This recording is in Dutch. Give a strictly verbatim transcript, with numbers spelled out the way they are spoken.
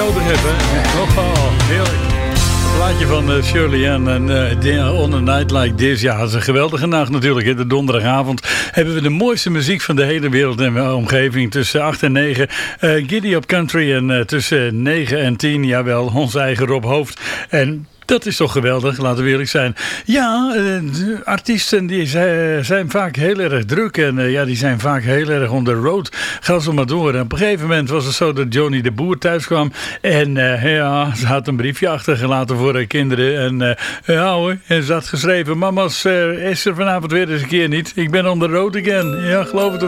nodig heb, hè. Oh, heerlijk. Het plaatje van uh, Shirley Ann en uh, On a Night Like This. Ja, dat is een geweldige nacht natuurlijk. Hè. De donderdagavond hebben we de mooiste muziek van de hele wereld en uh, omgeving. Tussen acht en negen. Uh, Giddy Up Country en uh, tussen negen en tien. Jawel, ons eigen Rob Hoofd. En dat is toch geweldig, laten we eerlijk zijn. Ja, de artiesten die zijn vaak heel erg druk en uh, ja, die zijn vaak heel erg on the road. Ga zo maar door. En op een gegeven moment was het zo dat Johnny de Boer thuis kwam en uh, ja, ze had een briefje achtergelaten voor haar kinderen. En uh, ja hoor, en ze had geschreven, mama's uh, is er vanavond weer eens een keer niet. Ik ben on the road again. Ja, geloof het of